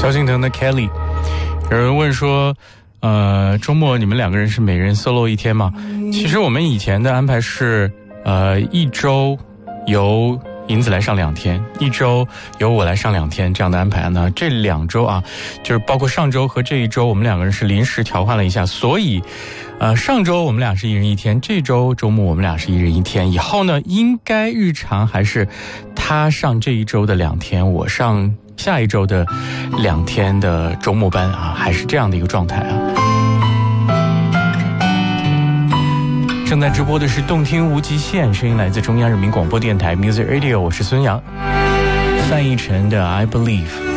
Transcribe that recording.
萧敬腾的 Kelly。 有人问说周末你们两个人是每人 solo 一天吗？其实我们以前的安排是一周由银子来上2天，一周由我来上2天这样的安排呢。这2周啊，就是包括上周和这一周，我们两个人是临时调换了一下，所以上周我们俩是1人1天，这周周末我们俩是1人1天。以后呢，应该日常还是他上这一周的2天，我上下一周的2天的周末班啊，还是这样的一个状态啊。正在直播的是动听无极限，声音来自中央人民广播电台 Music Radio， 我是孙杨，范逸臣的 I Believe。